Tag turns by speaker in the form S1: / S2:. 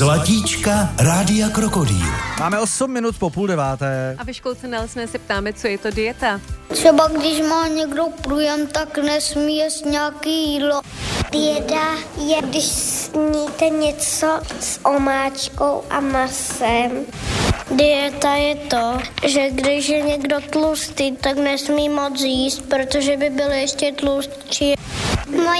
S1: Zlatíčka Rádia Krokodýl.
S2: Máme 8 minut po 8:30.
S3: A ve školce Nelsné se ptáme, co je to dieta.
S4: Třeba když má někdo průjem, tak nesmí jíst nějaký jídlo. Dieta je, když sníte něco s omáčkou a masem. Dieta je to, že když je někdo tlustý, tak nesmí moc jíst, protože by byl ještě tlustší. Moje